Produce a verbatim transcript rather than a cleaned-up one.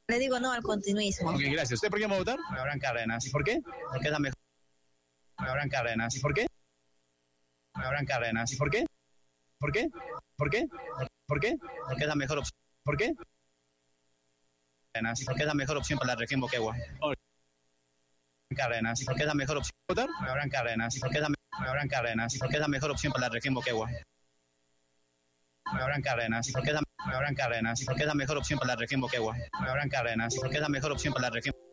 Le digo no al continuismo. Ok, gracias. ¿Usted por qué va a votar? Abraham Cárdenas. ¿Por qué? Porque es la mejor. Abraham Cárdenas. ¿Por qué? Abraham Cárdenas. ¿Por qué? ¿Por qué? ¿Por qué? ¿Por qué? Porque es la mejor opción. ¿Por qué? Cárdenas. Porque es la mejor opción para la región Moquegua. Hola. Cárdenas. Porque es la mejor opción. ¿Votar? Abraham Cárdenas. Porque es la Abraham Cárdenas. Porque es la mejor opción para la región Moquegua. Abraham Cárdenas. Porque es la Abraham Cárdenas. Porque es la mejor opción para la región Moquegua. Abraham Cárdenas. Porque es la mejor opción para la región